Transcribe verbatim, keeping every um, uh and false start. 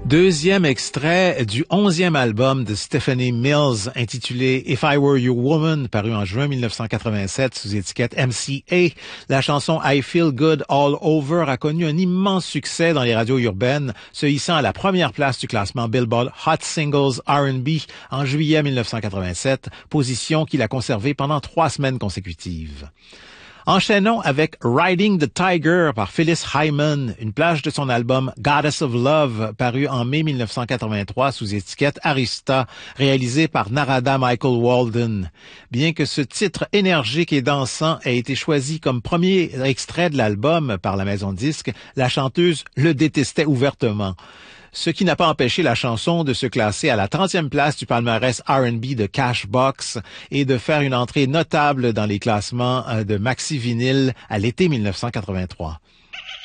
Deuxième extrait du onzième album de Stephanie Mills intitulé If I Were Your Woman, paru en juin mille neuf cent quatre-vingt-sept sous étiquette M C A. La chanson I Feel Good All Over a connu un immense succès dans les radios urbaines, se hissant à la première place du classement Billboard Hot Singles R and B en juillet mille neuf cent quatre-vingt-sept, position qu'il a conservée pendant trois semaines consécutives. Enchaînons avec Riding the Tiger par Phyllis Hyman, une plage de son album Goddess of Love, paru en mai mille neuf cent quatre-vingt-trois sous étiquette Arista, réalisé par Narada Michael Walden. Bien que ce titre énergique et dansant ait été choisi comme premier extrait de l'album par la maison de disques, la chanteuse le détestait ouvertement. Ce qui n'a pas empêché la chanson de se classer à la trentième place du palmarès R and B de Cashbox et de faire une entrée notable dans les classements de maxi vinyle à l'été mille neuf cent quatre-vingt-trois.